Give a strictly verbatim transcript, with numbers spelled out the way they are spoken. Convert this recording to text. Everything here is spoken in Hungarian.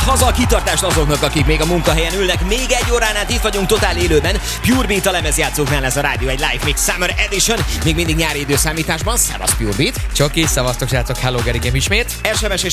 haza a kitartást azoknak, akik még a munkahelyen ülnek. Még egy órán át itt vagyunk totál élőben. Pure Beat a lemezjátszóknál, ez a rádió egy Live Mix Summer Edition. Még mindig nyári időszámításban. Szevasz Pure Beat. Csoki, szevasztok srácok, hello Gerigém ismét. es em es és